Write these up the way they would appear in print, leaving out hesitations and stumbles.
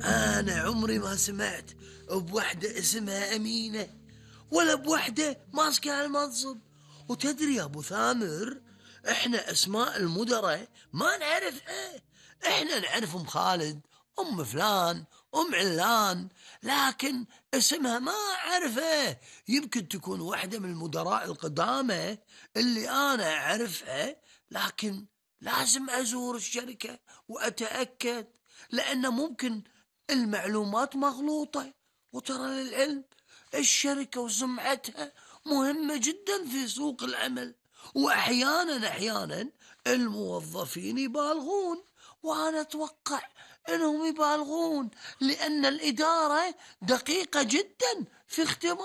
أنا عمري ما سمعت بوحدة اسمها أمينة ولا بوحدة ماسكة هالمنصب. وتدري يا أبو ثامر، إحنا أسماء المدراء ما نعرفها. إحنا نعرف أم خالد، أم فلان، أم علان، لكن اسمها ما أعرفه. يمكن تكون واحدة من المدراء القدامى اللي أنا أعرفها، لكن لازم أزور الشركة وأتأكد، لأن ممكن المعلومات مغلوطة. وترى للعلم الشركة وسمعتها مهمة جدا في سوق العمل، وأحيانا الموظفين يبالغون، وأنا أتوقع أنهم يبالغون لأن الإدارة دقيقة جدا في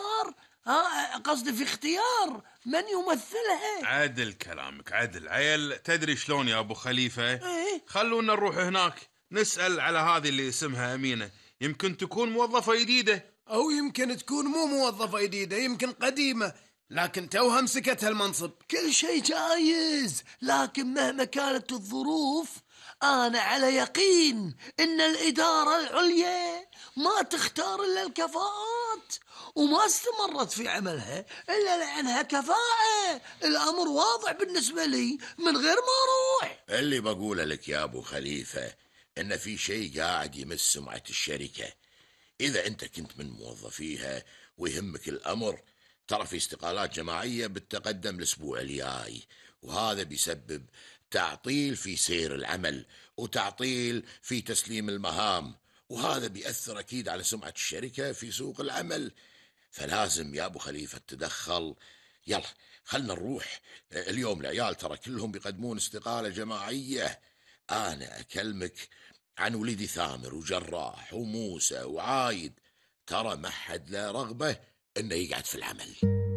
في اختيار من يمثلها. عدل كلامك، عدل عيل. تدري شلون يا أبو خليفة؟ إيه؟ خلونا نروح هناك نسأل على هذه اللي اسمها أمينة، يمكن تكون موظفة جديدة، أو يمكن تكون مو موظفة جديدة، يمكن قديمة لكن توها مسكت هالمنصب. كل شيء جايز، لكن مهما كانت الظروف أنا على يقين إن الإدارة العليا ما تختار إلا الكفاءات، وما استمرت في عملها إلا لأنها كفاءة. الأمر واضح بالنسبة لي من غير ما أروح. اللي بقوله لك يا أبو خليفة إن في شيء قاعد يمس سمعة الشركة. إذا أنت كنت من موظفيها ويهمك الأمر، ترى في استقالات جماعية بتقدم الأسبوع الجاي، وهذا بيسبب تعطيل في سير العمل وتعطيل في تسليم المهام، وهذا بيأثر أكيد على سمعة الشركة في سوق العمل. فلازم يا أبو خليفة تدخل. يلا خلنا نروح اليوم. العيال ترى كلهم بيقدمون استقالة جماعية. أنا أكلمك عن وليدي ثامر وجراح وموسى وعايد، ترى ما حد له رغبة إنه يقعد في العمل.